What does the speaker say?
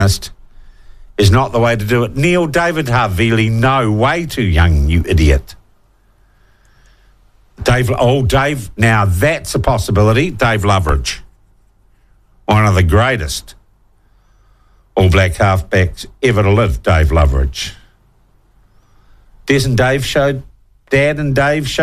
is not the way to do it. Neil David Havili, no, way too young, you idiot. Dave, now that's a possibility. Dave Loveridge, one of the greatest All Black halfbacks ever to live, Dave Loveridge. Dad and Dave showed